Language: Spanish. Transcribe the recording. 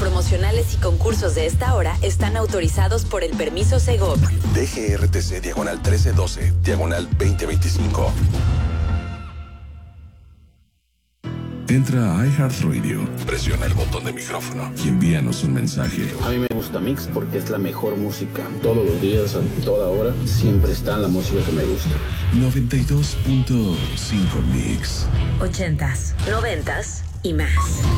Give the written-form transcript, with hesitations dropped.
promocionales y concursos de esta hora están autorizados por el permiso Segov. DGRTC diagonal 1312, diagonal 2025. Entra a iHeartRadio, Presiona el botón de micrófono y envíanos un mensaje. A mí me gusta Mix porque es la mejor música. Todos los días, a toda hora, siempre está la música que me gusta. 92.5 Mix. 80s, 90s y más.